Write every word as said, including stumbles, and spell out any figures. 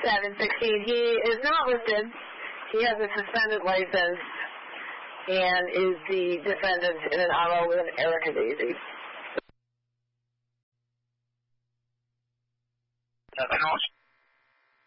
seven sixteen. He is not listed. He has a suspended license and is the defendant in an auto with Erica Daisy. Nothing else?